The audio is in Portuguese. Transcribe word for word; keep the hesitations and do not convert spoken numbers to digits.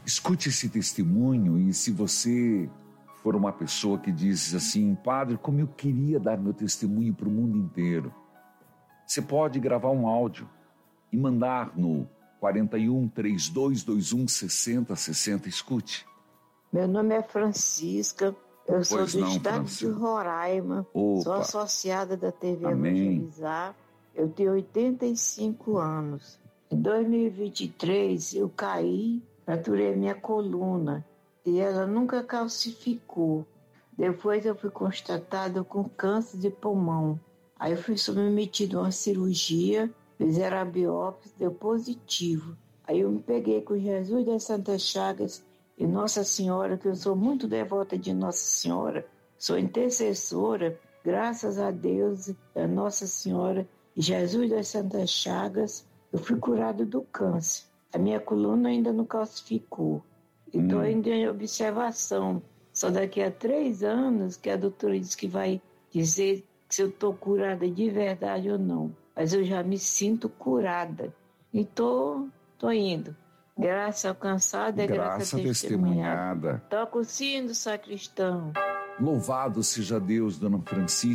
Escute esse testemunho e se você for uma pessoa que diz assim, padre, como eu queria dar meu testemunho para o mundo inteiro, você pode gravar um áudio e mandar no quarenta e um, trinta e dois, vinte e um, sessenta, sessenta. Escute. Meu nome é Francisca, eu Pois sou do não, estado Francisca. de Roraima, Opa. sou associada da T V Amém. Evangelizar, eu tenho oitenta e cinco anos. Em dois mil e vinte e três eu caí, fraturei minha coluna e ela nunca calcificou. Depois eu fui constatado com câncer de pulmão. Aí eu fui submetido a uma cirurgia, fizeram a biópsia, deu positivo. Aí eu me peguei com Jesus das Santas Chagas e Nossa Senhora, que eu sou muito devota de Nossa Senhora, sou intercessora, graças a Deus, a Nossa Senhora e Jesus das Santas Chagas, eu fui curado do câncer. A minha coluna ainda não calcificou. E estou Hum. ainda em observação. Só daqui a três anos que a doutora disse que vai dizer se eu estou curada de verdade ou não. Mas eu já me sinto curada. E estou tô, tô indo. Graça alcançada é graça, Graça testemunhada. testemunhada. Toca o sino, sacristão. Louvado seja Deus, dona Francisca.